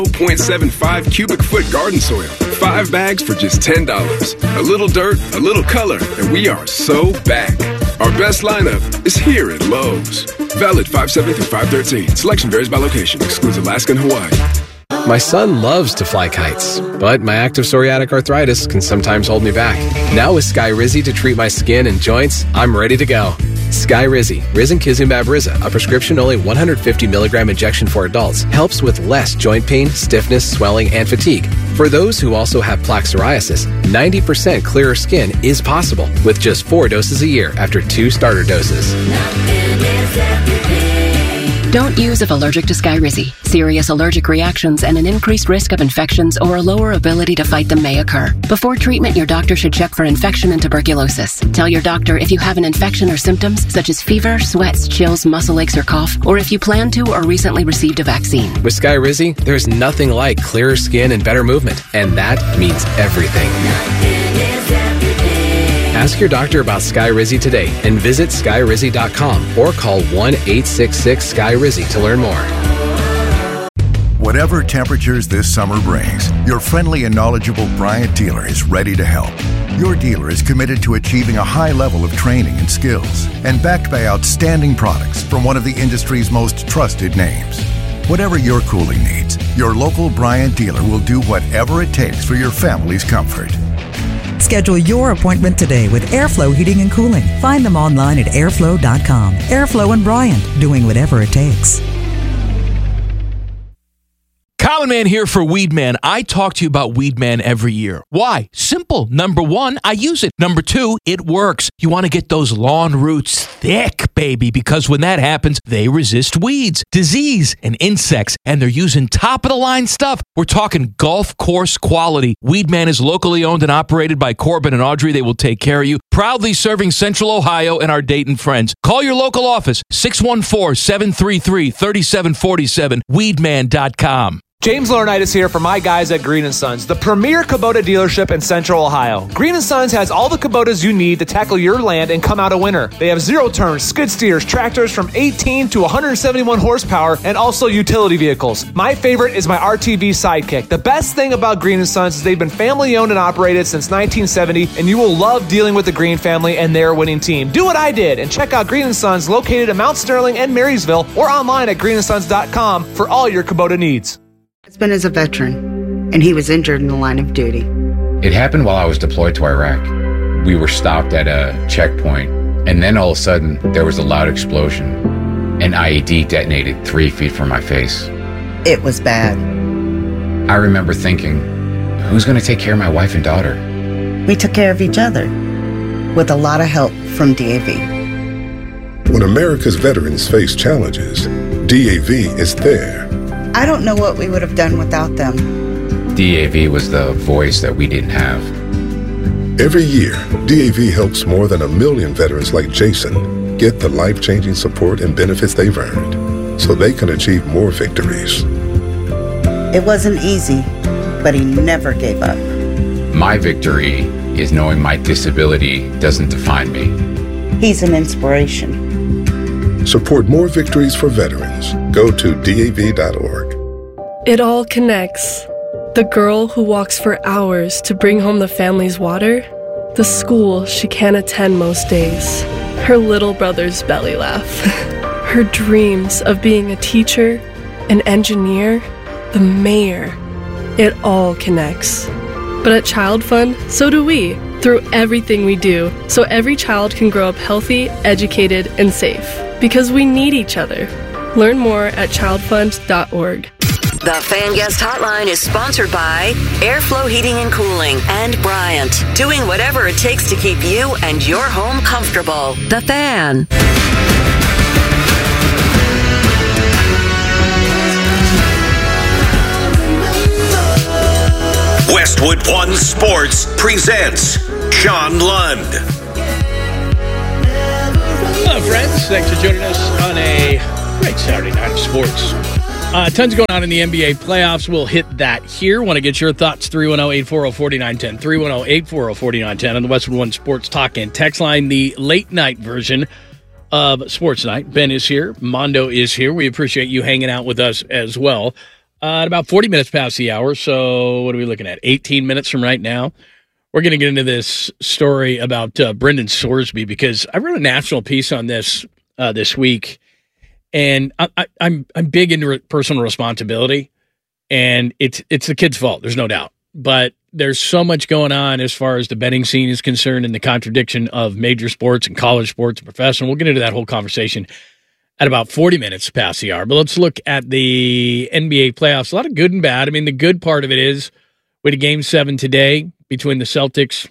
0.75 cubic foot garden soil. 5 bags for just $10. A little dirt, a little color, and we are so back. Our best lineup is here at Lowe's. Valid 5/7 through 5/13. Selection varies by location. Excludes Alaska and Hawaii. My son loves to fly kites, but my active psoriatic arthritis can sometimes hold me back. Now with Skyrizi to treat my skin and joints, I'm ready to go. Skyrizi, Risankizumab Riza, a prescription-only 150 milligram injection for adults, helps with less joint pain, stiffness, swelling, and fatigue. For those who also have plaque psoriasis, 90% clearer skin is possible with just 4 doses a year after 2 starter doses. Don't use if allergic to Skyrizi. Serious allergic reactions and an increased risk of infections or a lower ability to fight them may occur. Before treatment, your doctor should check for infection and tuberculosis. Tell your doctor if you have an infection or symptoms such as fever, sweats, chills, muscle aches, or cough, or if you plan to or recently received a vaccine. With Skyrizi, there's nothing like clearer skin and better movement, and that means everything. Ask your doctor about Skyrizi today and visit Skyrizi.com or call 1-866-SKY-RIZI to learn more. Whatever temperatures this summer brings, your friendly and knowledgeable Bryant dealer is ready to help. Your dealer is committed to achieving a high level of training and skills and backed by outstanding products from one of the industry's most trusted names. Whatever your cooling needs, your local Bryant dealer will do whatever it takes for your family's comfort. Schedule your appointment today with Airflow Heating and Cooling. Find them online at airflow.com. Airflow and Bryant, doing whatever it takes. Common Man here for Weed Man. I talk to you about Weed Man every year. Why? Simple. Number 1, I use it. Number 2, it works. You want to get those lawn roots thick, baby, because when that happens, they resist weeds, disease, and insects, and they're using top-of-the-line stuff. We're talking golf course quality. Weed Man is locally owned and operated by Corbin and Audrey. They will take care of you. Proudly serving Central Ohio and our Dayton friends. Call your local office, 614-733-3747, weedman.com. James Laurinaitis here for my guys at Green & Sons, the premier Kubota dealership in Central Ohio. Green & Sons has all the Kubotas you need to tackle your land and come out a winner. They have zero-turn, skid steers, tractors from 18 to 171 horsepower, and also utility vehicles. My favorite is my RTV Sidekick. The best thing about Green & Sons is they've been family-owned and operated since 1970, and you will love dealing with the Green family and their winning team. Do what I did and check out Green & Sons located in Mount Sterling and Marysville or online at greenandsons.com for all your Kubota needs. My husband is a veteran, and he was injured in the line of duty. It happened while I was deployed to Iraq. We were stopped at a checkpoint, and then all of a sudden, there was a loud explosion. An IED detonated 3 feet from my face. It was bad. I remember thinking, who's going to take care of my wife and daughter? We took care of each other, with a lot of help from DAV. When America's veterans face challenges, DAV is there. I don't know what we would have done without them. DAV was the voice that we didn't have. Every year, DAV helps more than 1 million veterans like Jason get the life-changing support and benefits they've earned so they can achieve more victories. It wasn't easy, but he never gave up. My victory is knowing my disability doesn't define me. He's an inspiration. Support more victories for veterans. Go to DAV.org. It all connects. The girl who walks for hours to bring home the family's water, the school she can't attend most days, her little brother's belly laugh, her dreams of being a teacher, an engineer, the mayor. It all connects. But at Child Fund, so do we, through everything we do, so every child can grow up healthy, educated, and safe. Because we need each other. Learn more at childfund.org. The Fan Guest Hotline is sponsored by Airflow Heating and Cooling and Bryant, doing whatever it takes to keep you and your home comfortable. The Fan. Westwood One Sports presents Sean Lund. Hello, friends. Thanks for joining us on a great Saturday night of sports. Tons going on in the NBA playoffs. We'll hit that here. Want to get your thoughts? 310-840-4910. 310-840-4910 on the Westwood One Sports Talk and Text line. The late night version of Sports Night. Ben is here. Mondo is here. We appreciate you hanging out with us as well. At about 40 minutes past the hour, so what are we looking at? 18 minutes from right now. We're going to get into this story about Brendan Sorsby because I wrote a national piece on this this week, and I'm big into personal responsibility, and it's the kid's fault. There's no doubt, but there's so much going on as far as the betting scene is concerned and the contradiction of major sports and college sports and professional. We'll get into that whole conversation at about 40 minutes past the hour. But let's look at the NBA playoffs. A lot of good and bad. I mean, the good part of it is we had a Game 7 today between the Celtics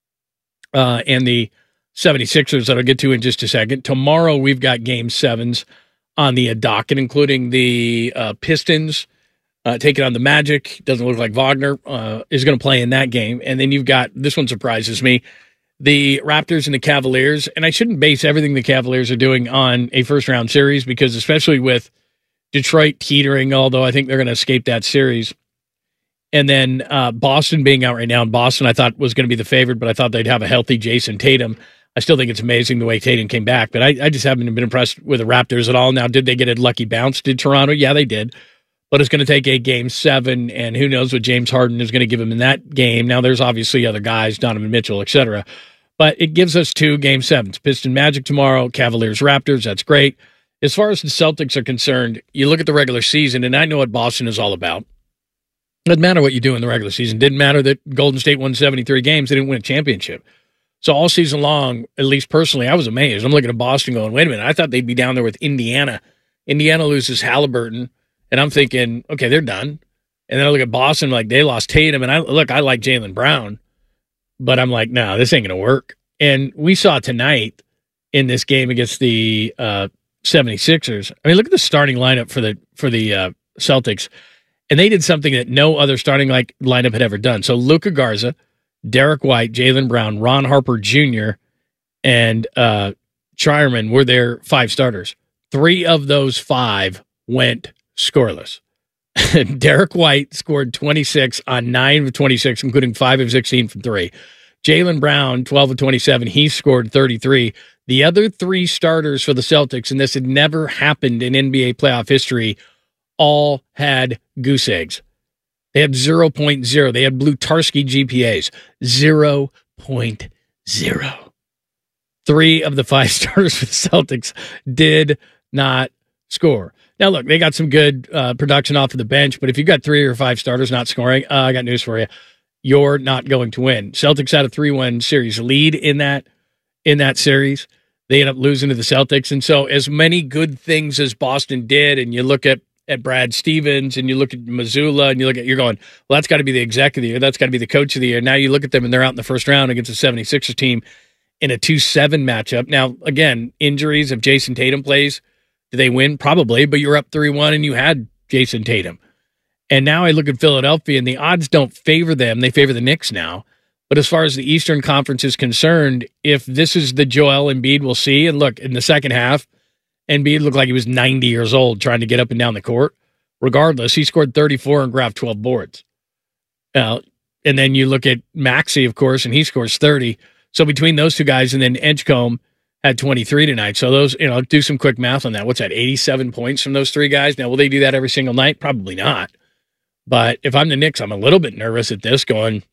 and the 76ers that I'll get to in just a second. Tomorrow we've got Game 7s on the docket, including the Pistons taking on the Magic. Doesn't look like Wagner is going to play in that game. And then you've got, this one surprises me, the Raptors and the Cavaliers. And I shouldn't base everything the Cavaliers are doing on a first-round series because especially with Detroit teetering, although I think they're going to escape that series. And then Boston being out right now. And Boston, I thought, was going to be the favorite, but I thought they'd have a healthy Jason Tatum. I still think it's amazing the way Tatum came back, but I just haven't been impressed with the Raptors at all. Now, did they get a lucky bounce? Did Toronto? Yeah, they did. But it's going to take a Game 7, and who knows what James Harden is going to give him in that game. Now, there's obviously other guys, Donovan Mitchell, etc. But it gives us 2 Game 7s. Piston Magic tomorrow, Cavaliers Raptors. That's great. As far as the Celtics are concerned, you look at the regular season, and I know what Boston is all about. Doesn't matter what you do in the regular season. Didn't matter that Golden State won 73 games. They didn't win a championship. So all season long, at least personally, I was amazed. I'm looking at Boston going, wait a minute, I thought they'd be down there with Indiana. Indiana loses Halliburton, and I'm thinking, okay, they're done. And then I look at Boston, like they lost Tatum, and I like Jaylen Brown, but I'm like, no, this ain't going to work. And we saw tonight in this game against the 76ers. I mean, look at the starting lineup for the Celtics. And they did something that no other starting lineup had ever done. So Luka Garza, Derek White, Jaylen Brown, Ron Harper Jr., and Chirman were their 5 starters. 3 of those 5 went scoreless. Derek White scored 26 on 9 of 26, including 5 of 16 from 3. Jaylen Brown, 12 of 27, he scored 33. The other 3 starters for the Celtics, and this had never happened in NBA playoff history, all had goose eggs. They had 0.0. They had Blutarski GPAs, 0.0. 3 of the 5 starters for the Celtics did not score. Now, look, they got some good production off of the bench, but if you've got 3 or 5 starters not scoring, I got news for you. You're not going to win. Celtics had a 3-1 series lead in that series. They end up losing to the Celtics. And so as many good things as Boston did, and you look at Brad Stevens and you look at Mazzulla and you're going, well, that's got to be the exec of the year. That's got to be the coach of the year. Now you look at them and they're out in the first round against the 76ers team in a 2-7 matchup. Now, again, injuries, if Jason Tatum plays, do they win? Probably, but you're up 3-1 and you had Jason Tatum. And now I look at Philadelphia and the odds don't favor them. They favor the Knicks now. But as far as the Eastern Conference is concerned, if this is the Joel Embiid we'll see, and look, in the second half, Embiid looked like he was 90 years old trying to get up and down the court. Regardless, he scored 34 and grabbed 12 boards. And then you look at Maxey, of course, and he scores 30. So between those 2 guys, and then Edgecombe had 23 tonight. So those, do some quick math on that. What's that, 87 points from those 3 guys? Now, will they do that every single night? Probably not. But if I'm the Knicks, I'm a little bit nervous at this going,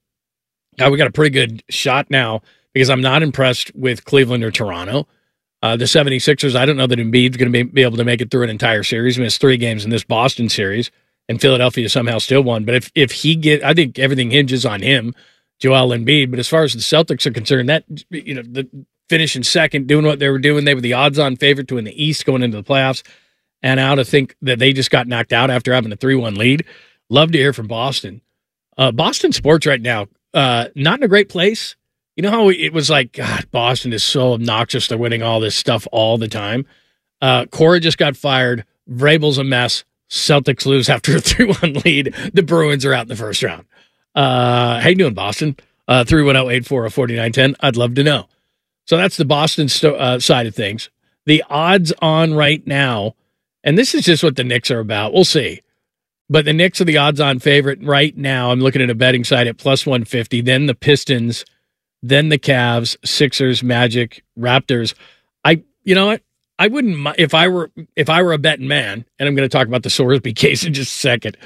we got a pretty good shot now because I'm not impressed with Cleveland or Toronto. The 76ers, I don't know that Embiid's going to be able to make it through an entire series. Missed 3 games in this Boston series, and Philadelphia somehow still won. But if he I think everything hinges on him, Joel Embiid. But as far as the Celtics are concerned, that the finishing second, doing what they were doing, they were the odds-on favorite to win the East going into the playoffs. And now to think that they just got knocked out after having a 3-1 lead. Love to hear from Boston. Boston sports right now, not in a great place. You know how it was like, God, Boston is so obnoxious. They're winning all this stuff all the time. Cora just got fired. Vrabel's a mess. Celtics lose after a 3-1 lead. The Bruins are out in the first round. How you doing, Boston? 310-840-4910. I'd love to know. So that's the Boston side of things. The odds on right now, and this is just what the Knicks are about. We'll see. But the Knicks are the odds-on favorite right now. I'm looking at a betting site at plus 150. Then the Pistons, then the Cavs, Sixers, Magic, Raptors. You know what? I wouldn't if I were a betting man, and I'm going to talk about the Sorsby case in just a second.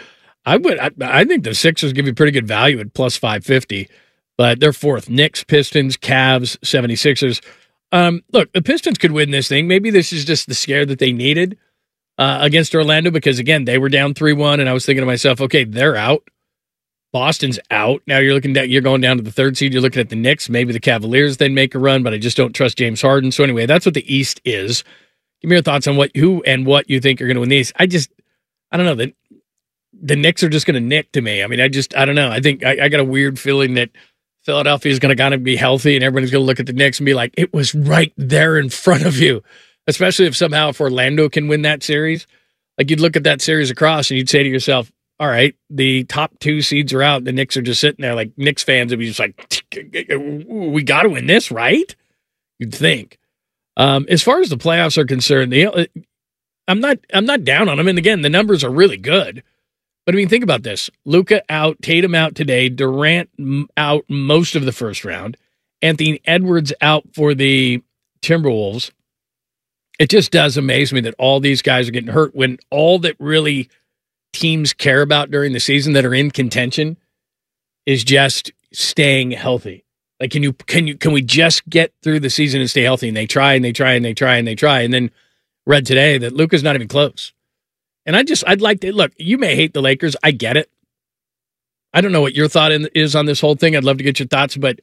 I think the Sixers give you pretty good value at plus 550, but they're fourth. Knicks, Pistons, Cavs, 76ers. Look, the Pistons could win this thing. Maybe this is just the scare that they needed against Orlando because, again, they were down 3-1, and I was thinking to myself, okay, they're out. Boston's out. Now you're going down to the third seed. You're looking at the Knicks. Maybe the Cavaliers then make a run, but I just don't trust James Harden. So anyway, that's what the East is. Give me your thoughts on what you think are going to win these. I don't know. The Knicks are just going to nick to me. I mean, I don't know. I think I got a weird feeling that Philadelphia is going to kind of be healthy and everybody's going to look at the Knicks and be like, it was right there in front of you, especially if Orlando can win that series. Like you'd look at that series across and you'd say to yourself, all right, the top two seeds are out. The Knicks are just sitting there like Knicks fans would be just like, we got to win this, right? You'd think. As far as the playoffs are concerned, I'm not down on them. And again, the numbers are really good. But I mean, think about this. Luka out, Tatum out today, Durant out most of the first round, Anthony Edwards out for the Timberwolves. It just does amaze me that all these guys are getting hurt when all that really teams care about during the season that are in contention is just staying healthy. Like, can we just get through the season and stay healthy? And they try and they try and they try and they try. And then read today that Luka's not even close. And I'd like to look, you may hate the Lakers. I get it. I don't know what your thought is on this whole thing. I'd love to get your thoughts, but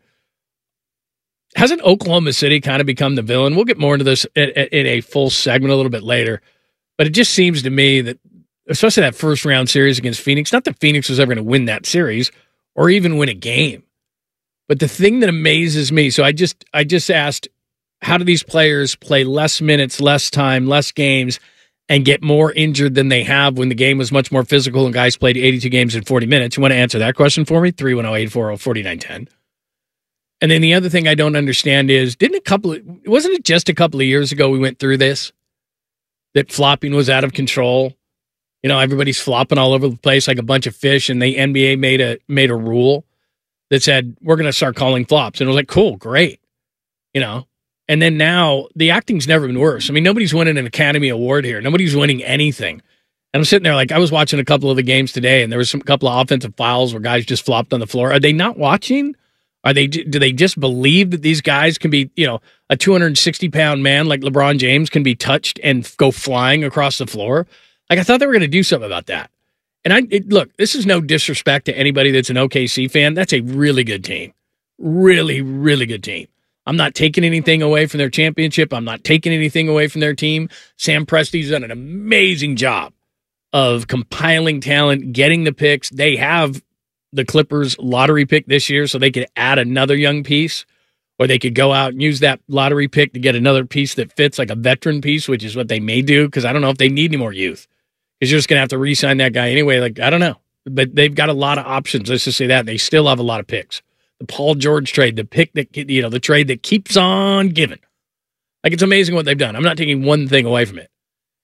hasn't Oklahoma City kind of become the villain? We'll get more into this in a full segment a little bit later, but it just seems to me that, especially that first round series against Phoenix, not that Phoenix was ever going to win that series or even win a game, but the thing that amazes me, so I just asked, how do these players play less minutes, less time, less games, and get more injured than they have when the game was much more physical and guys played 82 games in 40 minutes? You want to answer that question for me? 310-840-4910. And then the other thing I don't understand is, wasn't it just a couple of years ago we went through this, that flopping was out of control? You know, everybody's flopping all over the place like a bunch of fish, and the NBA made a rule that said, we're going to start calling flops. And it was like, cool, great. You know, and then now the acting's never been worse. I mean, nobody's winning an Academy Award here. Nobody's winning anything. And I'm sitting there like, I was watching a couple of the games today, and there was some couple of offensive fouls where guys just flopped on the floor. Are they not watching? Do they just believe that these guys can be, you know, a 260-pound man like LeBron James can be touched and go flying across the floor? Like, I thought they were going to do something about that. And look, this is no disrespect to anybody that's an OKC fan. That's a really good team. Really, really good team. I'm not taking anything away from their championship. I'm not taking anything away from their team. Sam Presti's done an amazing job of compiling talent, getting the picks. They have the Clippers lottery pick this year, so they could add another young piece, or they could go out and use that lottery pick to get another piece that fits, like a veteran piece, which is what they may do, because I don't know if they need any more youth, because you're just going to have to re-sign that guy anyway. Like, I don't know. But they've got a lot of options. Let's just say that. They still have a lot of picks. The Paul George trade, the pick that, you know, the trade that keeps on giving. Like, it's amazing what they've done. I'm not taking one thing away from it.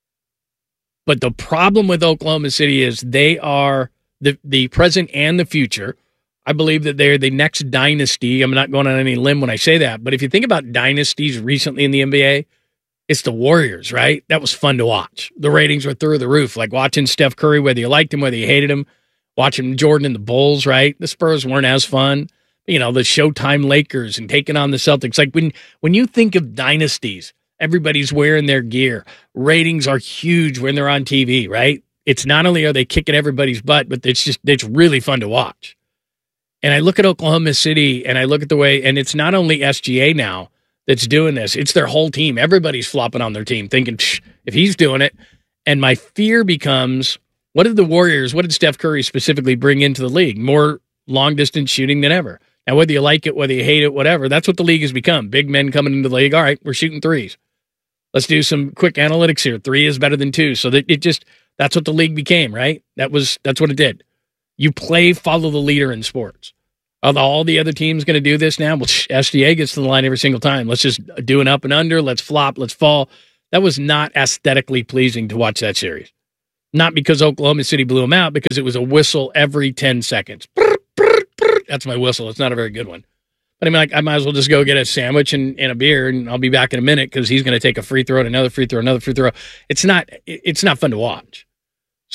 But the problem with Oklahoma City is they are the present and the future. I believe that they're the next dynasty. I'm not going on any limb when I say that. But if you think about dynasties recently in the NBA, it's the Warriors, right? That was fun to watch. The ratings were through the roof. Like watching Steph Curry, whether you liked him, whether you hated him, watching Jordan and the Bulls, right? The Spurs weren't as fun. You know, the Showtime Lakers and taking on the Celtics. Like when you think of dynasties, everybody's wearing their gear. Ratings are huge when they're on TV, right? It's not only are they kicking everybody's butt, but it's really fun to watch. And I look at Oklahoma City and I look at the way, and it's not only SGA now that's doing this, it's their whole team. Everybody's flopping on their team thinking, if he's doing it. And my fear becomes, what did Steph Curry specifically bring into the league? More long distance shooting than ever. Now, whether you like it, whether you hate it, whatever, that's what the league has become. Big men coming into the league. All right, we're shooting threes. Let's do some quick analytics here. 3 is better than 2. So that that's what the league became, right? That's what it did. You follow the leader in sports. Are all the other teams going to do this now? Well, SGA gets to the line every single time. Let's just do an up and under. Let's flop. Let's fall. That was not aesthetically pleasing to watch that series. Not because Oklahoma City blew them out, because it was a whistle every 10 seconds. That's my whistle. It's not a very good one. But I mean, like, I might as well just go get a sandwich and a beer, and I'll be back in a minute because he's going to take a free throw and another free throw, another free throw. It's not fun to watch.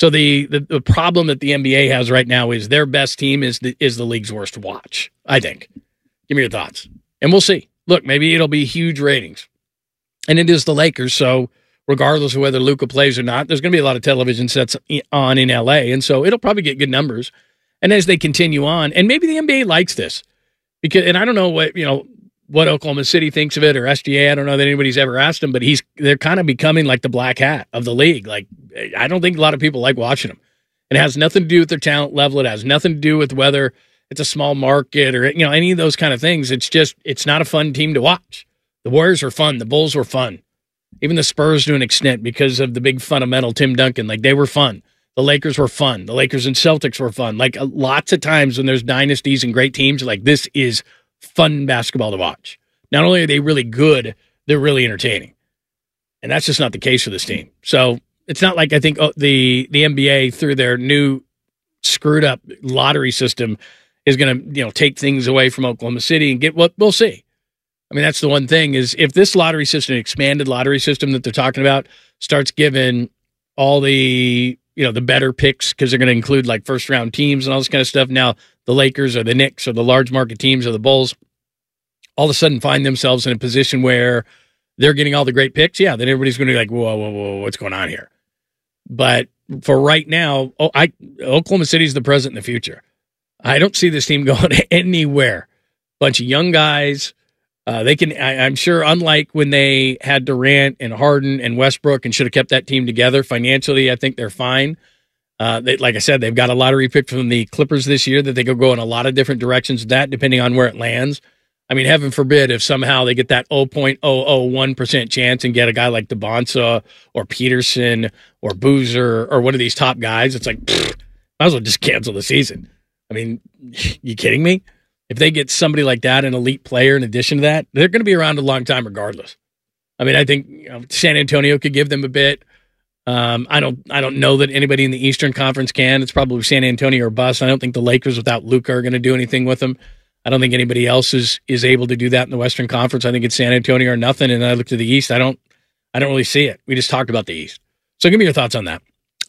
So the problem that the NBA has right now is their best team is the league's worst to watch, I think. Give me your thoughts. And we'll see. Look, maybe it'll be huge ratings. And it is the Lakers, so regardless of whether Luka plays or not, there's going to be a lot of television sets on in LA, and so it'll probably get good numbers. And as they continue on, and maybe the NBA likes this, because, and I don't know what Oklahoma City thinks of it or SGA. I don't know that anybody's ever asked him, but they're kind of becoming like the black hat of the league. Like, I don't think a lot of people like watching them. It has nothing to do with their talent level. It has nothing to do with whether it's a small market or any of those kind of things. It's not a fun team to watch. The Warriors were fun. The Bulls were fun. Even the Spurs to an extent because of the big fundamental Tim Duncan. Like, they were fun. The Lakers were fun. The Lakers and Celtics were fun. Like, lots of times when there's dynasties and great teams, like, this is fun basketball to watch. Not only are they really good, they're really entertaining. And that's just not the case for this team. So it's not like I think the NBA, through their new screwed up lottery system, is going to take things away from Oklahoma City and get what we'll see. I mean, that's the one thing is if this lottery system, expanded lottery system that they're talking about, starts giving all the the better picks because they're going to include like first round teams and all this kind of stuff. Now the Lakers or the Knicks or the large market teams or the Bulls all of a sudden find themselves in a position where they're getting all the great picks. Yeah, then everybody's going to be like, whoa, what's going on here? But for right now, Oklahoma City is the present and the future. I don't see this team going anywhere. Bunch of young guys. They can. I'm sure. Unlike when they had Durant and Harden and Westbrook and should have kept that team together financially, I think they're fine. Like I said, they've got a lottery pick from the Clippers this year that they could go in a lot of different directions with that, depending on where it lands. I mean, heaven forbid if somehow they get that 0.001% chance and get a guy like DeBonsa or Peterson or Boozer or one of these top guys. It's like, might as well just cancel the season. I mean, you kidding me? If they get somebody like that, an elite player in addition to that, they're going to be around a long time regardless. I mean, I think San Antonio could give them a bit. I don't know that anybody in the Eastern Conference can. It's probably San Antonio or bust. I don't think the Lakers without Luka are going to do anything with them. I don't think anybody else is able to do that in the Western Conference. I think it's San Antonio or nothing. And I look to the East. I don't really see it. We just talked about the East. So give me your thoughts on that.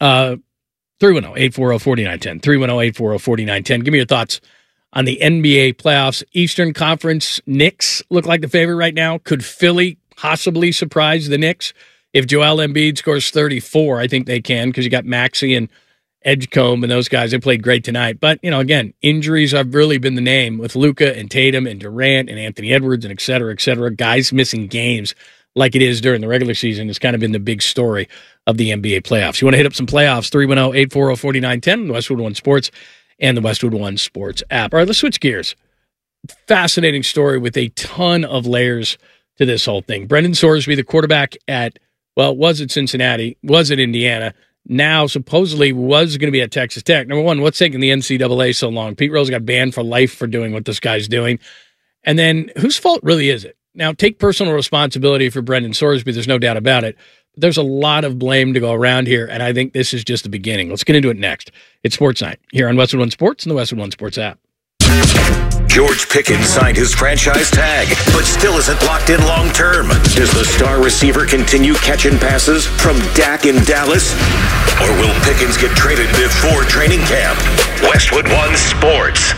310-840-4910. 310-840-4910. Give me your thoughts on the NBA playoffs. Eastern Conference Knicks look like the favorite right now. Could Philly possibly surprise the Knicks? If Joel Embiid scores 34, I think they can because you got Maxey and Edgecombe and those guys. They played great tonight. But, again, injuries have really been the name with Luka and Tatum and Durant and Anthony Edwards and et cetera, guys missing games like it is during the regular season. It's kind of been the big story of the NBA playoffs. You want to hit up some playoffs, 310-840-4910, the Westwood One Sports and the Westwood One Sports app. All right, let's switch gears. Fascinating story with a ton of layers to this whole thing. Brendan Sorsby, the quarterback at, was at Cincinnati, was at Indiana, now supposedly was going to be at Texas Tech. Number one, what's taking the NCAA so long? Pete Rose got banned for life for doing what this guy's doing. And then whose fault really is it? Now, take personal responsibility for Brendan Sorsby. There's no doubt about it. But there's a lot of blame to go around here, and I think this is just the beginning. Let's get into it next. It's Sports Night here on Westwood One Sports and the Westwood One Sports app. George Pickens signed his franchise tag, but still isn't locked in long term. Does the star receiver continue catching passes from Dak in Dallas? Or will Pickens get traded before training camp? Westwood One Sports.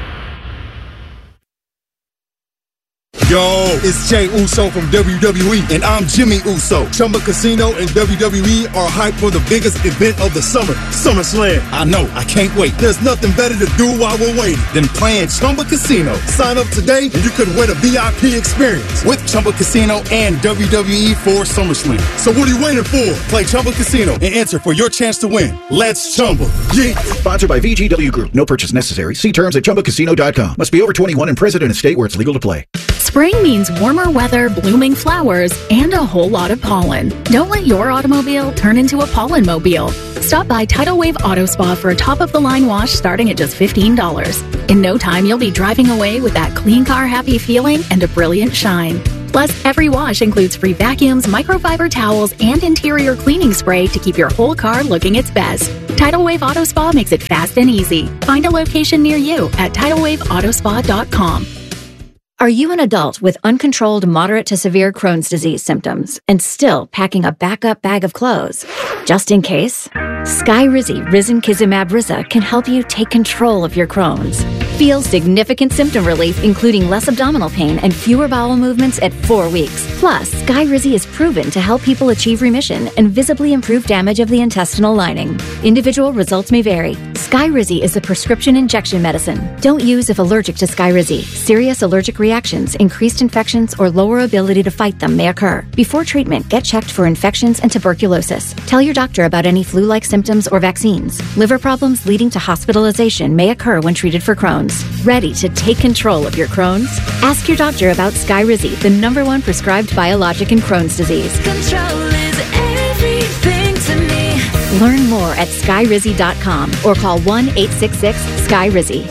Yo, it's Jey Uso from WWE, and I'm Jimmy Uso. Chumba Casino and WWE are hyped for the biggest event of the summer, SummerSlam. I know, I can't wait. There's nothing better to do while we're waiting than playing Chumba Casino. Sign up today, and you could win a VIP experience with Chumba Casino and WWE for SummerSlam. So what are you waiting for? Play Chumba Casino and enter for your chance to win. Let's Chumba. Yeah. Sponsored by VGW Group. No purchase necessary. See terms at ChumbaCasino.com. Must be over 21 and present in a state where it's legal to play. Spring means warmer weather, blooming flowers, and a whole lot of pollen. Don't let your automobile turn into a pollen-mobile. Stop by Tidal Wave Auto Spa for a top-of-the-line wash starting at just $15. In no time, you'll be driving away with that clean car happy feeling and a brilliant shine. Plus, every wash includes free vacuums, microfiber towels, and interior cleaning spray to keep your whole car looking its best. Tidal Wave Auto Spa makes it fast and easy. Find a location near you at TidalWaveAutospa.com. Are you an adult with uncontrolled moderate to severe Crohn's disease symptoms and still packing a backup bag of clothes? Just in case, Skyrizi Risankizumab Rizza can help you take control of your Crohn's. Feel significant symptom relief, including less abdominal pain and fewer bowel movements at 4 weeks. Plus, Skyrizi is proven to help people achieve remission and visibly improve damage of the intestinal lining. Individual results may vary. Skyrizi is a prescription injection medicine. Don't use if allergic to Skyrizi. Serious allergic reactions, increased infections, or lower ability to fight them may occur. Before treatment, get checked for infections and tuberculosis. Tell your doctor about any flu-like symptoms or vaccines. Liver problems leading to hospitalization may occur when treated for Crohn's. Ready to take control of your Crohn's? Ask your doctor about Skyrizi, the #1 prescribed biologic in Crohn's disease. Control is everything to me. Learn more at skyrizi.com or call 1-866-SKY-RIZZI.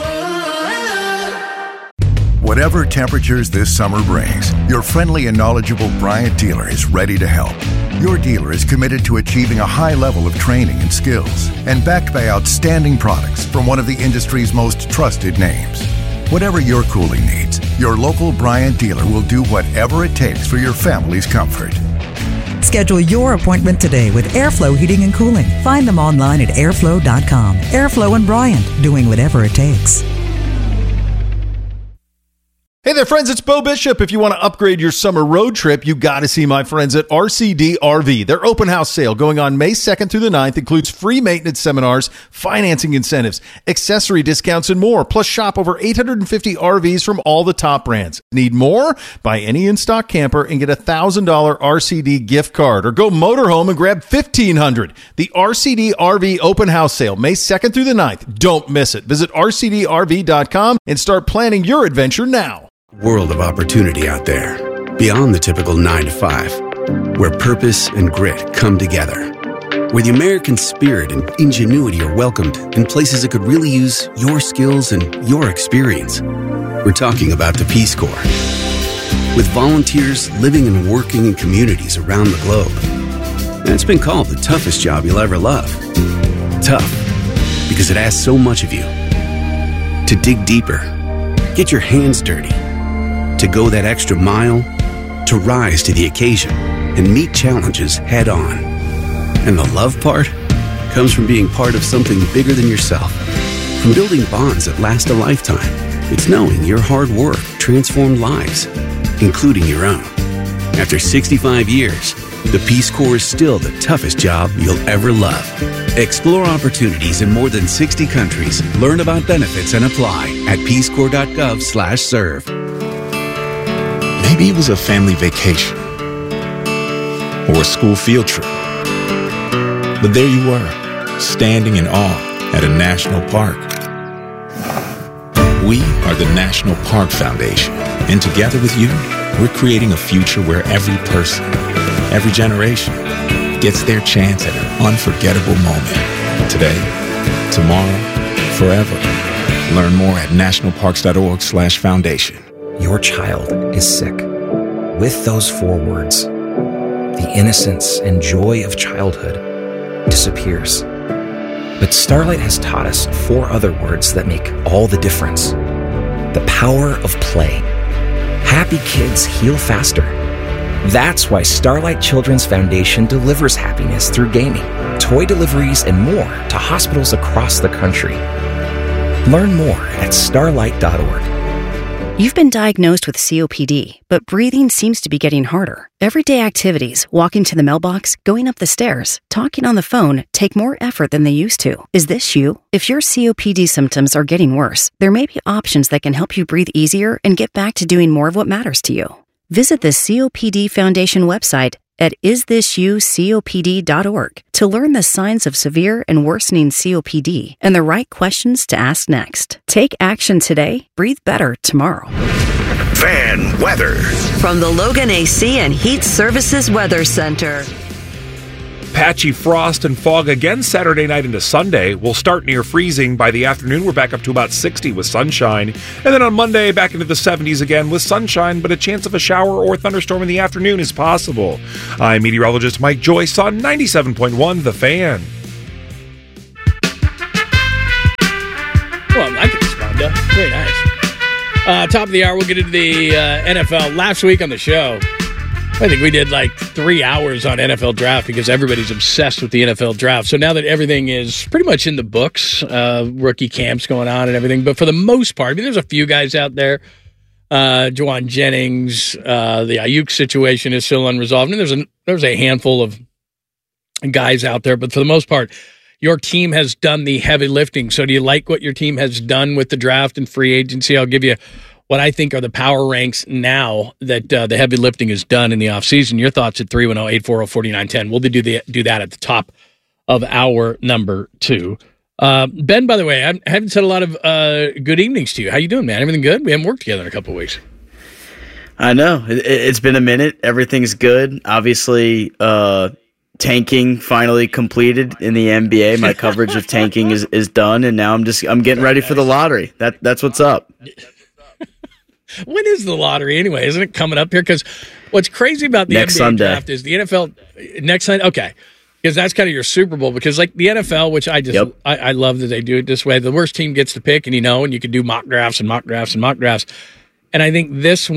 Whatever temperatures this summer brings, your friendly and knowledgeable Bryant dealer is ready to help. Your dealer is committed to achieving a high level of training and skills and backed by outstanding products from one of the industry's most trusted names. Whatever your cooling needs, your local Bryant dealer will do whatever it takes for your family's comfort. Schedule your appointment today with Airflow Heating and Cooling. Find them online at airflow.com. Airflow and Bryant, doing whatever it takes. Hey there, friends, it's Bo Bishop. If you want to upgrade your summer road trip, you got to see my friends at RCD RV. Their open house sale going on May 2nd through the 9th includes free maintenance seminars, financing incentives, accessory discounts, and more. Plus, shop over 850 RVs from all the top brands. Need more? Buy any in-stock camper and get a $1,000 RCD gift card. Or go motorhome and grab $1,500. The RCD RV open house sale, May 2nd through the 9th. Don't miss it. Visit rcdrv.com and start planning your adventure now. World of opportunity out there, beyond the typical 9 to 5, where purpose and grit come together, where the American spirit and ingenuity are welcomed in places that could really use your skills and your experience. We're talking about the Peace Corps. With volunteers living and working in communities around the globe. And it's been called the toughest job you'll ever love. Tough, because it asks so much of you. To dig deeper, get your hands dirty, to go that extra mile, to rise to the occasion and meet challenges head on. And the love part comes from being part of something bigger than yourself. From building bonds that last a lifetime. It's knowing your hard work transformed lives, including your own. After 65 years, the Peace Corps is still the toughest job you'll ever love. Explore opportunities in more than 60 countries. Learn about benefits and apply at peacecorps.gov/serve. Maybe it was a family vacation or a school field trip. But there you were, standing in awe at a national park. We are the National Park Foundation, and together with you, we're creating a future where every person, every generation, gets their chance at an unforgettable moment. Today, tomorrow, forever. Learn more at nationalparks.org/foundation. Your child is sick. With those 4 words, the innocence and joy of childhood disappears. But Starlight has taught us 4 other words that make all the difference. The power of play. Happy kids heal faster. That's why Starlight Children's Foundation delivers happiness through gaming, toy deliveries, and more to hospitals across the country. Learn more at starlight.org. You've been diagnosed with COPD, but breathing seems to be getting harder. Everyday activities, walking to the mailbox, going up the stairs, talking on the phone, take more effort than they used to. Is this you? If your COPD symptoms are getting worse, there may be options that can help you breathe easier and get back to doing more of what matters to you. Visit the COPD Foundation website at isthisyoucopd.org to learn the signs of severe and worsening COPD and the right questions to ask next. Take action today, breathe better tomorrow. Fan weather from the Logan AC and Heat Services Weather Center. Patchy frost and fog again Saturday night into Sunday. We'll start near freezing. By the afternoon, we're back up to about 60 with sunshine. And then on Monday, back into the 70s again with sunshine, but a chance of a shower or thunderstorm in the afternoon is possible. I'm meteorologist Mike Joyce on 97.1 The Fan. Well, I can respond to. Very nice. Top of the hour, we'll get into the NFL. Last week on the show, I think we did like 3 hours on NFL draft because everybody's obsessed with the NFL draft. So now that everything is pretty much in the books, rookie camps going on and everything, but for the most part, I mean, there's a few guys out there. Juwan Jennings, the Ayuk situation is still unresolved, and there's a handful of guys out there, but for the most part, your team has done the heavy lifting. So do you like what your team has done with the draft and free agency? I'll give you what I think are the power ranks now that the heavy lifting is done in the offseason. Your thoughts at 310-840-4910. We'll do that at the top of hour number 2. Ben, by the way, I haven't said a lot of good evenings to you. How you doing, man? Everything good? We haven't worked together in a couple of weeks. I know. It's been a minute. Everything's good. Obviously, tanking finally completed in the NBA. My coverage of tanking is done, and now I'm getting ready for the lottery. That's what's up. When is the lottery anyway? Isn't it coming up here? Because what's crazy about the Next NBA Sunday. draft is the NFL next Sunday. Okay, because that's kind of your Super Bowl. Because like the NFL, which I love that they do it this way. The worst team gets to pick, and you can do mock drafts and mock drafts and mock drafts. And I think this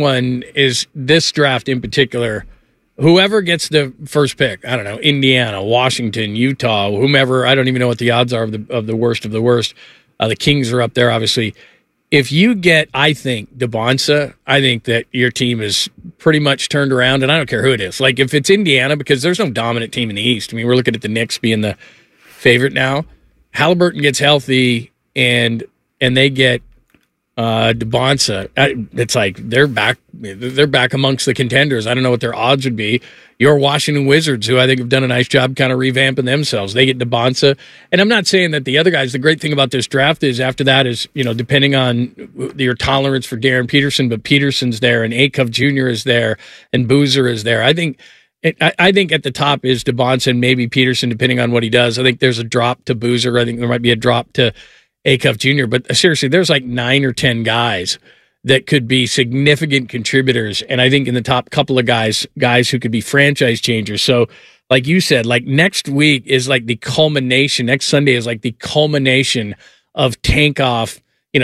draft in particular. Whoever gets the first pick, I don't know, Indiana, Washington, Utah, whomever, I don't even know what the odds are of the worst of the worst. The Kings are up there, obviously. If you get, I think, DeBonsa, I think that your team is pretty much turned around, and I don't care who it is. Like, if it's Indiana, because there's no dominant team in the East. I mean, we're looking at the Knicks being the favorite now. Halliburton gets healthy, and they get DeBonsa. It's like they're back amongst the contenders. I don't know what their odds would be. Your Washington Wizards, who I think have done a nice job kind of revamping themselves, they get DeBonsa. And I'm not saying that the other guys, the great thing about this draft is after that is, depending on your tolerance for Darren Peterson, but Peterson's there and Acuff Jr. is there and Boozer is there. I think at the top is DeBonsa and maybe Peterson, depending on what he does. I think there's a drop to Boozer. I think there might be a drop to Acuff Jr., but seriously, there's like 9 or 10 guys that could be significant contributors, and I think in the top couple of guys who could be franchise changers. So, like you said, like next week is like the culmination. Next Sunday is like the culmination of tank off,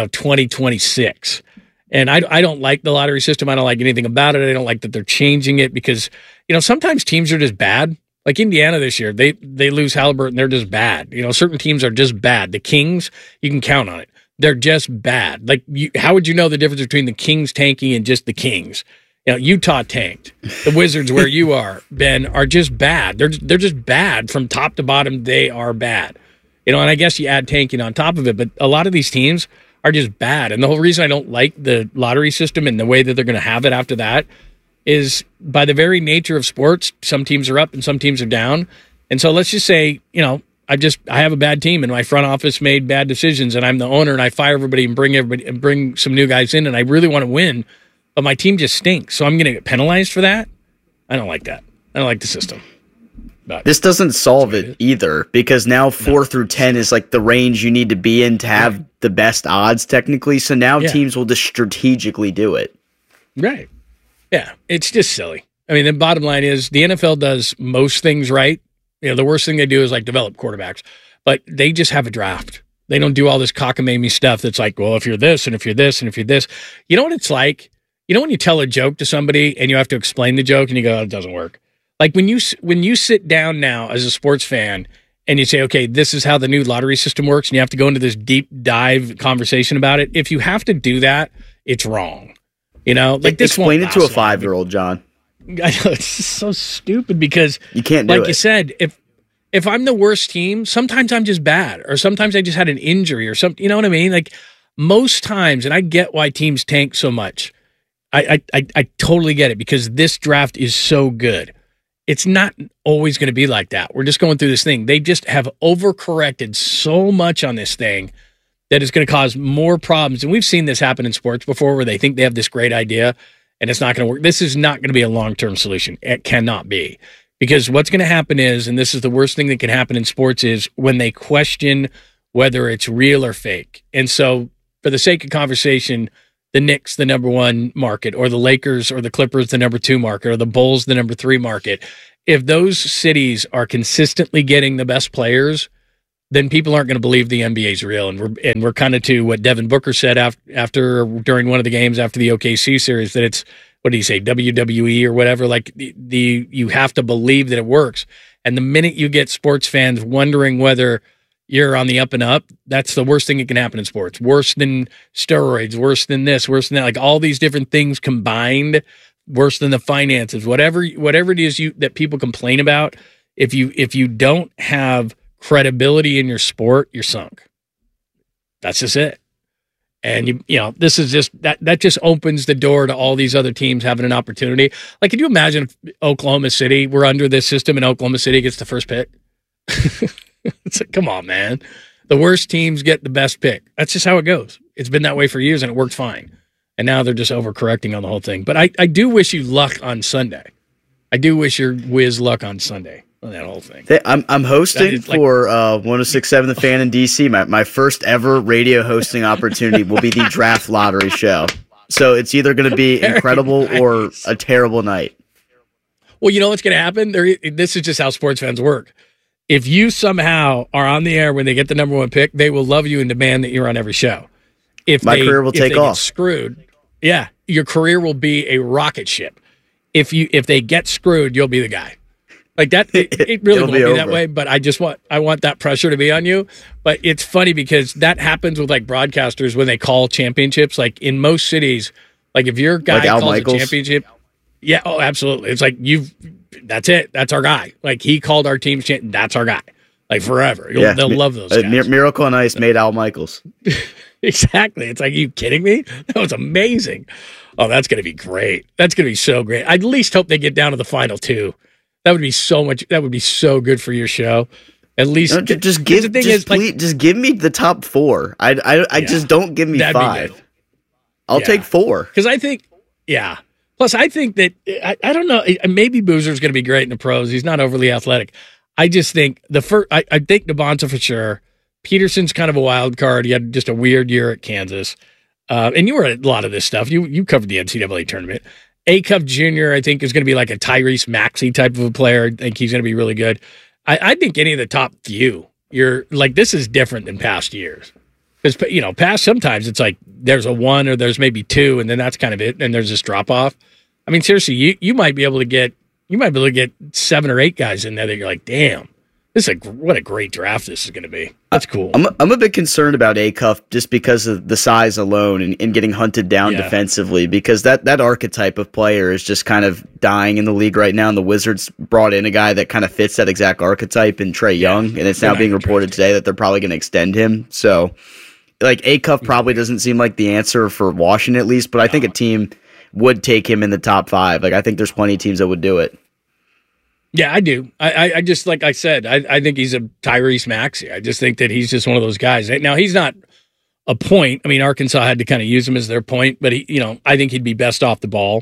2026. And I don't like the lottery system. I don't like anything about it. I don't like that they're changing it because, sometimes teams are just bad. Like Indiana this year, they lose Halliburton, they're just bad. Certain teams are just bad. The Kings, you can count on it. They're just bad. Like, how would you know the difference between the Kings tanking and just the Kings? Utah tanked. The Wizards, where you are, Ben, are just bad. They're just bad from top to bottom. They are bad. And I guess you add tanking on top of it, but a lot of these teams are just bad. And the whole reason I don't like the lottery system and the way that they're going to have it after that is by the very nature of sports, some teams are up and some teams are down. And so let's just say, I have a bad team and my front office made bad decisions and I'm the owner and I fire everybody and bring some new guys in and I really want to win, but my team just stinks. So I'm going to get penalized for that. I don't like that. I don't like the system. But this doesn't solve it either because now 4 through 10 is like the range you need to be in to have the best odds technically. So now teams will just strategically do it. Right. Yeah, it's just silly. I mean, the bottom line is the NFL does most things right. The worst thing they do is like develop quarterbacks, but they just have a draft. They don't do all this cockamamie stuff that's like, well, if you're this and if you're this and if you're this. You know what it's like? When you tell a joke to somebody and you have to explain the joke and you go, oh, it doesn't work. Like when you sit down now as a sports fan and you say, okay, this is how the new lottery system works, and you have to go into this deep dive conversation about it. If you have to do that, it's wrong. Like this. Explain it to a 5-year-old, John. I know, it's so stupid because you can't do it. Like you said, if I'm the worst team, sometimes I'm just bad, or sometimes I just had an injury or something. You know what I mean? Like most times, and I get why teams tank so much. I totally get it because this draft is so good. It's not always going to be like that. We're just going through this thing. They just have overcorrected so much on this thing that is going to cause more problems. And we've seen this happen in sports before where they think they have this great idea and it's not going to work. This is not going to be a long-term solution. It cannot be. Because what's going to happen is, and this is the worst thing that can happen in sports, is when they question whether it's real or fake. And so for the sake of conversation, the Knicks, the number 1 market, or the Lakers or the Clippers, the number 2 market, or the Bulls, the number 3 market, if those cities are consistently getting the best players, then people aren't going to believe the NBA is real. And we're kind of to what Devin Booker said during one of the games after the OKC series, that it's, what did he say, WWE or whatever? Like you have to believe that it works. And the minute you get sports fans wondering whether you're on the up and up, that's the worst thing that can happen in sports. Worse than steroids, worse than this, worse than that. Like all these different things combined, worse than the finances, whatever it is that people complain about. If you don't have credibility in your sport, you're sunk. That's just it. And you know, this is just that just opens the door to all these other teams having an opportunity. Like, can you imagine if Oklahoma City were under this system and Oklahoma City gets the first pick? It's like, come on, man. The worst teams get the best pick. That's just how it goes. It's been that way for years and it worked fine. And now they're just overcorrecting on the whole thing. But I do wish you luck on Sunday. I do wish your whiz luck on Sunday on that whole thing. I'm hosting for 106.7 The Fan in DC. My first ever radio hosting opportunity will be the draft lottery show. So it's either going to be incredible or a terrible night. Well, you know what's going to happen? This is just how sports fans work. If you somehow are on the air when they get the number one pick, they will love you and demand that you're on every show. My career will take off. Get screwed, yeah, your career will be a rocket ship. If they get screwed, you'll be the guy. Like that, it really won't be that way. But I want that pressure to be on you. But it's funny because that happens with like broadcasters when they call championships. Like in most cities, like if your guy calls a championship, yeah, oh, absolutely. It's like that's it. That's our guy. Like he called our team's champion. That's our guy. Like forever. They'll love those guys. Miracle on Ice made Al Michaels. Exactly. It's like, are you kidding me? That was amazing. Oh, that's going to be great. That's going to be so great. I at least hope they get down to the final two. That would be so much. That would be so good for your show. At least just give me the top four. I just don't give me five. I'll take four. Because I think, yeah. Plus, I think that, I don't know, maybe Boozer's going to be great in the pros. He's not overly athletic. I just think I think Nabonsa for sure. Peterson's kind of a wild card. He had just a weird year at Kansas. And you were at a lot of this stuff. You covered the NCAA tournament. Acuff Jr., I think, is going to be like a Tyrese Maxey type of a player. I think he's going to be really good. I think any of the top few, you're like, this is different than past years. Because, you know, past sometimes it's like there's a one or there's maybe two, and then that's kind of it, and there's this drop off. I mean, seriously, you might be able to get 7 or 8 guys in there that you're like, damn, what a great draft this is going to be. That's cool. I'm a bit concerned about Acuff just because of the size alone and getting hunted down defensively, because that archetype of player is just kind of dying in the league right now. And the Wizards brought in a guy that kind of fits that exact archetype in Trae Young, and it's now being reported today that they're probably going to extend him. So, like, Acuff probably doesn't seem like the answer for Washington at least, but I think a team would take him in the top 5. Like, I think there's plenty of teams that would do it. Yeah, I do. I just, like I said, I think he's a Tyrese Maxey. I just think that he's just one of those guys. Now, he's not a point. I mean, Arkansas had to kind of use him as their point, but I think he'd be best off the ball.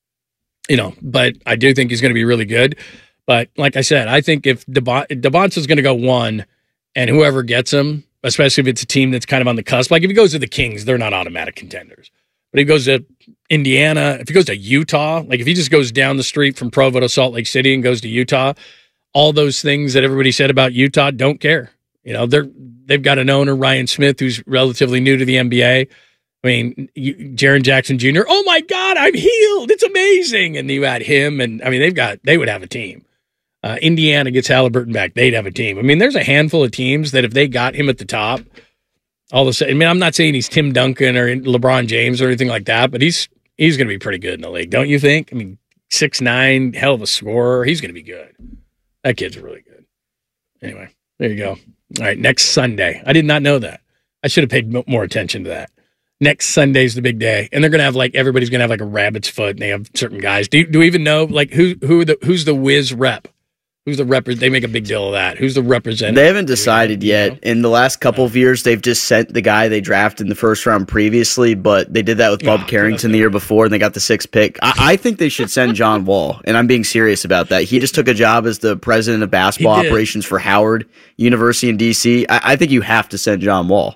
But I do think he's going to be really good. But like I said, I think if DeBonsa's going to go 1, and whoever gets him, especially if it's a team that's kind of on the cusp, like if he goes to the Kings, they're not automatic contenders. But if he goes to Indiana, if he goes to Utah, like if he just goes down the street from Provo to Salt Lake City and goes to Utah, all those things that everybody said about Utah, don't care. They've got an owner, Ryan Smith, who's relatively new to the NBA. I mean, Jaren Jackson Jr., oh my God, I'm healed. It's amazing. And you add him, and I mean, they would have a team. Indiana gets Halliburton back, they'd have a team. I mean, there's a handful of teams that if they got him at the top, all of a sudden, I mean, I'm not saying he's Tim Duncan or LeBron James or anything like that, but he's going to be pretty good in the league, don't you think? I mean, 6'9", hell of a scorer. He's going to be good. That kid's really good. Anyway, there you go. All right, next Sunday. I did not know that. I should have paid more attention to that. Next Sunday's the big day, and they're going to have everybody's going to have a rabbit's foot, and they have certain guys. Do we even know who's the Wiz rep? Who's the rep? They make a big deal of that. Who's the representative? They haven't decided yet. In the last couple of years, they've just sent the guy they drafted in the first round previously, but they did that with Bob Carrington the year before, and they got the 6th pick. I think they should send John Wall, and I'm being serious about that. He just took a job as the president of basketball operations for Howard University in D.C. I think you have to send John Wall.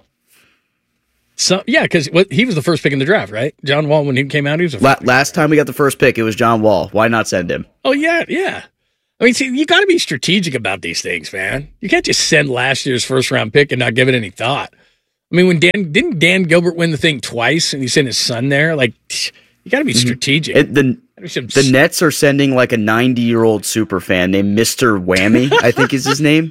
So yeah, because he was the first pick in the draft, right? John Wall, when he came out, he was the first last time we got the first pick, it was John Wall. Why not send him? Oh, yeah. I I mean, see, you got to be strategic about these things, man. You can't just send last year's first-round pick and not give it any thought. I mean, didn't Dan Gilbert win the thing twice, and he sent his son there? Like, you got to be strategic. The Nets are sending like a 90-year-old super fan named Mr. Whammy, I think is his name.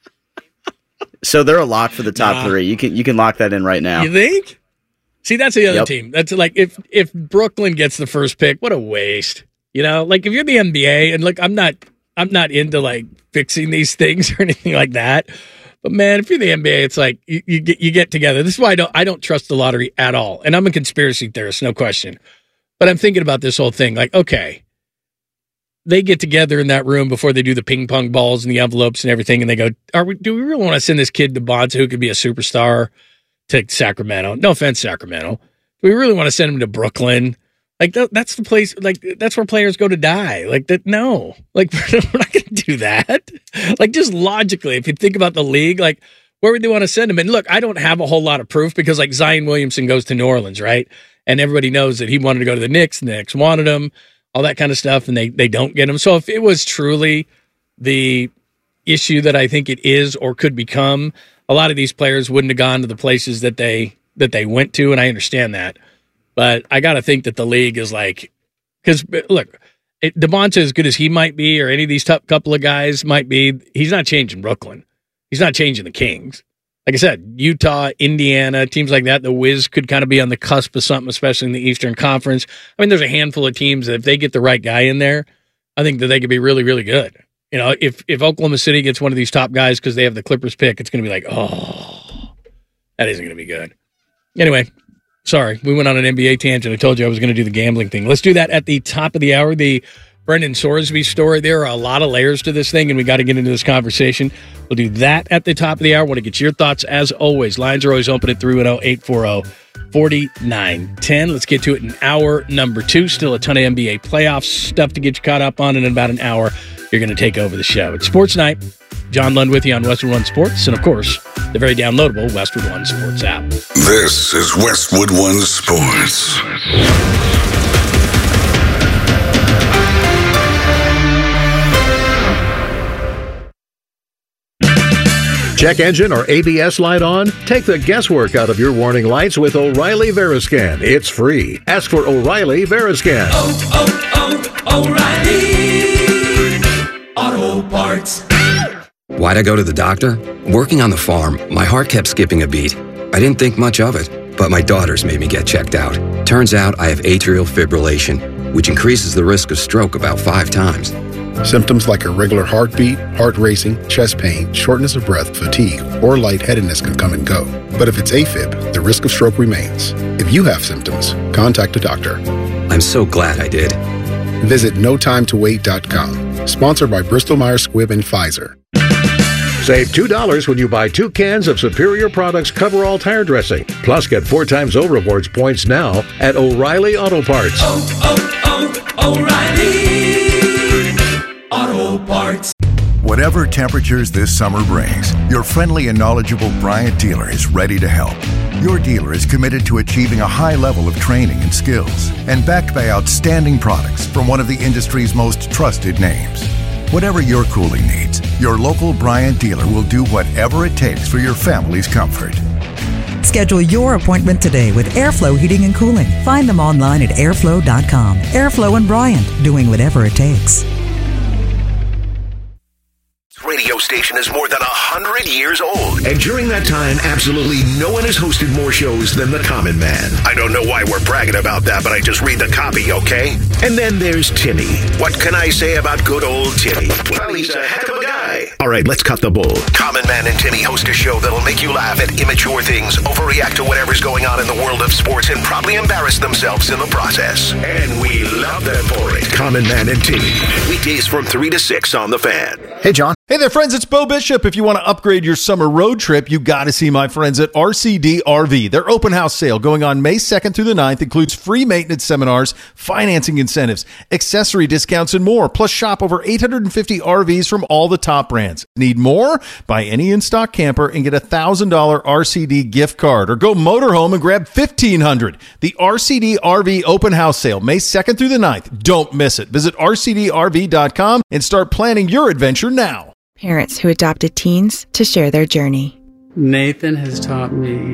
So they're a lock for the top three. You can lock that in right now. You think? See, that's the other team. That's like if Brooklyn gets the first pick, what a waste. You know, like if you're the NBA, and look, I'm not into like fixing these things or anything like that. But man, if you're the NBA, it's like you get together. This is why I don't trust the lottery at all. And I'm a conspiracy theorist, no question. But I'm thinking about this whole thing. Like, okay, they get together in that room before they do the ping pong balls and the envelopes and everything, and they go, do we really want to send this kid to Bonds who could be a superstar to Sacramento? No offense, Sacramento. Do we really want to send him to Brooklyn? Like, that's the place, like, that's where players go to die. Like, that, no. Like, we're not going to do that. Like, just logically, if you think about the league, like, where would they want to send him? And look, I don't have a whole lot of proof because, like, Zion Williamson goes to New Orleans, right? And everybody knows that he wanted to go to the Knicks wanted him, all that kind of stuff, and they don't get him. So if it was truly the issue that I think it is or could become, a lot of these players wouldn't have gone to the places that they went to, and I understand that. But I got to think that the league is like, because look, DeMonte, as good as he might be, or any of these top couple of guys might be, he's not changing Brooklyn. He's not changing the Kings. Like I said, Utah, Indiana, teams like that, the Wiz could kind of be on the cusp of something, especially in the Eastern Conference. I mean, there's a handful of teams that if they get the right guy in there, I think that they could be really, really good. You know, if Oklahoma City gets one of these top guys because they have the Clippers pick, it's going to be like, oh, that isn't going to be good. Anyway, sorry, we went on an NBA tangent. I told you I was going to do the gambling thing. Let's do that at the top of the hour. The Brendan Sorsby story. There are a lot of layers to this thing, and we got to get into this conversation. We'll do that at the top of the hour. I want to get your thoughts as always. Lines are always open at 310-840-4910. Let's get to it in hour number 2. Still a ton of NBA playoff stuff to get you caught up on, and in about an hour, you're going to take over the show. It's Sports Night. John Lund with you on Westwood One Sports, and of course, the very downloadable Westwood One Sports app. This is Westwood One Sports. Check engine or ABS light on? Take the guesswork out of your warning lights with O'Reilly Veriscan. It's free. Ask for O'Reilly Veriscan. O'Reilly Auto Parts. Why'd I go to the doctor? Working on the farm, my heart kept skipping a beat. I didn't think much of it, but my daughters made me get checked out. Turns out I have atrial fibrillation, which increases the risk of stroke about 5 times. Symptoms like irregular heartbeat, heart racing, chest pain, shortness of breath, fatigue, or lightheadedness can come and go. But if it's AFib, the risk of stroke remains. If you have symptoms, contact a doctor. I'm so glad I did. Visit NoTimeToWait.com. Sponsored by Bristol-Myers Squibb and Pfizer. Save $2 when you buy 2 cans of Superior Products Coverall Tire Dressing. Plus, get 4 times O Rewards points now at O'Reilly Auto Parts. O'Reilly Auto Parts. Whatever temperatures this summer brings, your friendly and knowledgeable Bryant dealer is ready to help. Your dealer is committed to achieving a high level of training and skills, and backed by outstanding products from one of the industry's most trusted names. Whatever your cooling needs, your local Bryant dealer will do whatever it takes for your family's comfort. Schedule your appointment today with Airflow Heating and Cooling. Find them online at airflow.com. Airflow and Bryant, doing whatever it takes. Radio station is more than 100 years old. And during that time, absolutely no one has hosted more shows than The Common Man. I don't know why we're bragging about that, but I just read the copy, okay? And then there's Timmy. What can I say about good old Timmy? Well, he's a heck of a guy. All right, let's cut the bull. Common Man and Timmy host a show that'll make you laugh at immature things, overreact to whatever's going on in the world of sports, and probably embarrass themselves in the process. And we love them for it. Common Man and Timmy. Weekdays from 3 to 6 on The Fan. Hey, John. Hey there, friends. It's Bo Bishop. If you want to upgrade your summer road trip, you got to see my friends at RCD RV. Their open house sale going on May 2nd through the 9th includes free maintenance seminars, financing incentives, accessory discounts, and more. Plus, shop over 850 RVs from all the top brands. Need more? Buy any in-stock camper and get a $1,000 RCD gift card. Or go motorhome and grab $1,500. The RCD RV open house sale, May 2nd through the 9th. Don't miss it. Visit rcdrv.com and start planning your adventure now. Parents who adopted teens to share their journey. Nathan has taught me